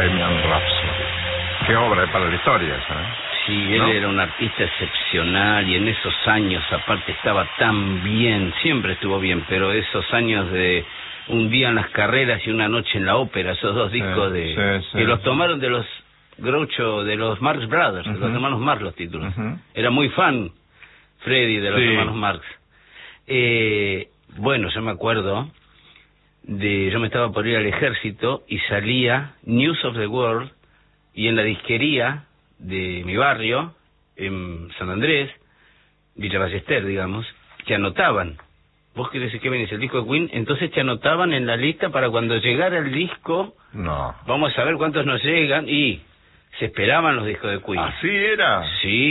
Bohemian Rhapsody. Qué obra para la historia esa, ¿eh? Sí, él ¿no? era un artista excepcional y en esos años aparte estaba tan bien, siempre estuvo bien, pero esos años de un día en las carreras y una noche en la ópera, esos dos discos que los tomaron de los Groucho, de los Marx Brothers, de los hermanos Marx los títulos. Era muy fan Freddie de los hermanos Marx. Bueno, yo me acuerdo yo me estaba por ir al ejército y salía News of the World y en la disquería de mi barrio, en San Andrés, Villa Ballester, digamos, te anotaban. Vos querés decir que venís el disco de Queen, entonces te anotaban en la lista para cuando llegara el disco, vamos a ver cuántos nos llegan, y se esperaban los discos de Queen. ¿Así era? Sí.